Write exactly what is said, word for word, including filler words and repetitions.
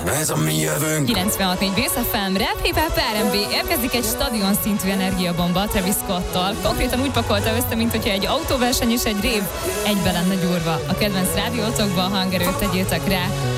ez a mi jövőnk. kilencvenhat négy Bész ef em, Rap, Hip Hop, er and bé. Érkezik egy stadion szintű energiabomba Travis Scotttal. Konkrétan úgy pakolta össze, mint hogyha egy autóverseny és egy rév egybe lenne gyúrva. A kedvenc rádiótokban hangerőt tegyétek rá.